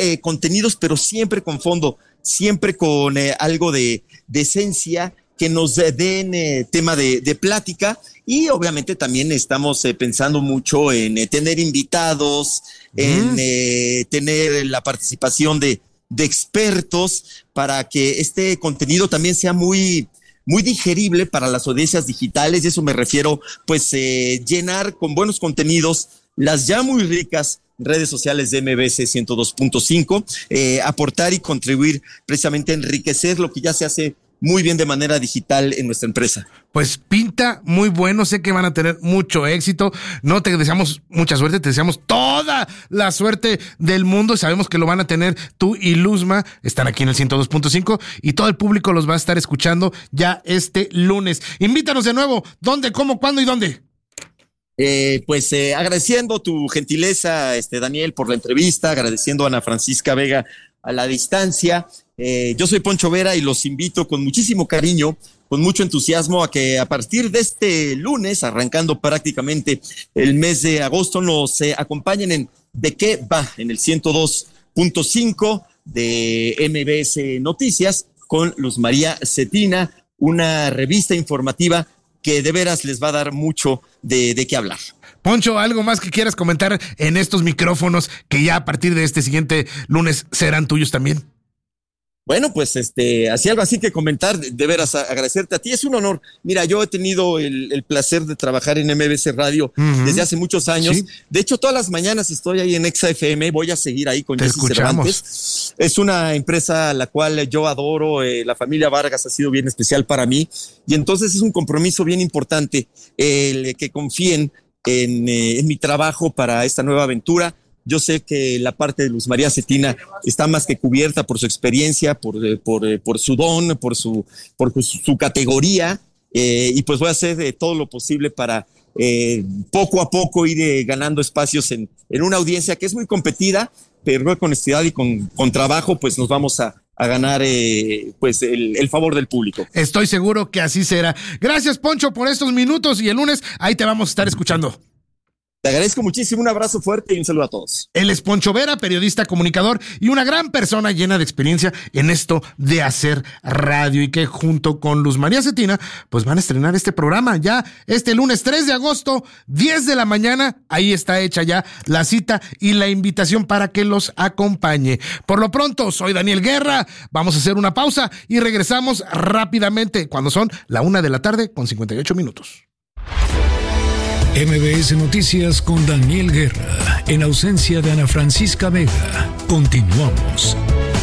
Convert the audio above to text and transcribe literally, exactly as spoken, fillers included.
eh, contenidos, pero siempre con fondo, siempre con eh, algo de, de esencia, que nos den eh, tema de, de plática, y obviamente también estamos eh, pensando mucho en eh, tener invitados, mm. en eh, tener la participación de, de expertos para que este contenido también sea muy, muy digerible para las audiencias digitales, y eso me refiero, pues eh, llenar con buenos contenidos las ya muy ricas redes sociales de M B S ciento dos punto cinco, eh, aportar y contribuir precisamente a enriquecer lo que ya se hace muy bien de manera digital en nuestra empresa. Pues pinta muy bueno, sé que van a tener mucho éxito, no te deseamos mucha suerte, te deseamos toda la suerte del mundo, sabemos que lo van a tener tú y Luzma, están aquí en el ciento dos punto cinco y todo el público los va a estar escuchando ya este lunes. Invítanos de nuevo, ¿dónde, cómo, cuándo y dónde? Eh, pues eh, agradeciendo tu gentileza, este Daniel, por la entrevista, agradeciendo a Ana Francisca Vega a la distancia. Eh, yo soy Poncho Vera y los invito con muchísimo cariño, con mucho entusiasmo, a que a partir de este lunes, arrancando prácticamente el mes de agosto, nos eh, acompañen en ¿De qué va? En el ciento dos punto cinco de M B S Noticias con Luz María Cetina, una revista informativa que de veras les va a dar mucho de, de qué hablar. Poncho, ¿algo más que quieras comentar en estos micrófonos que ya a partir de este siguiente lunes serán tuyos también? Bueno, pues este, así algo así que comentar, de, de veras a, agradecerte a ti, es un honor. Mira, yo he tenido el, el placer de trabajar en M B S Radio uh-huh. desde hace muchos años. ¿Sí? De hecho, todas las mañanas estoy ahí en Exa F M, voy a seguir ahí con Jessy Cervantes. Es una empresa a la cual yo adoro, eh, la familia Vargas ha sido bien especial para mí, y entonces es un compromiso bien importante el que confíen en, eh, en mi trabajo para esta nueva aventura. Yo sé que la parte de Luz María Cetina está más que cubierta por su experiencia, por, por, por su don, por su, por su, su categoría, eh, y pues voy a hacer eh, todo lo posible para eh, poco a poco ir eh, ganando espacios en, en una audiencia que es muy competida, pero con honestidad y con, con trabajo pues nos vamos a, a ganar eh, pues el, el favor del público. Estoy seguro que así será. Gracias, Poncho, por estos minutos, y el lunes ahí te vamos a estar escuchando. Te agradezco muchísimo, un abrazo fuerte y un saludo a todos. Él es Poncho Vera, periodista, comunicador y una gran persona llena de experiencia en esto de hacer radio, y que junto con Luz María Cetina pues van a estrenar este programa ya este lunes tres de agosto, diez de la mañana. Ahí está hecha ya la cita y la invitación para que los acompañe. Por lo pronto, soy Daniel Guerra, vamos a hacer una pausa y regresamos rápidamente cuando son la una de la tarde con cincuenta y ocho minutos. M B S Noticias con Daniel Guerra, en ausencia de Ana Francisca Vega. Continuamos.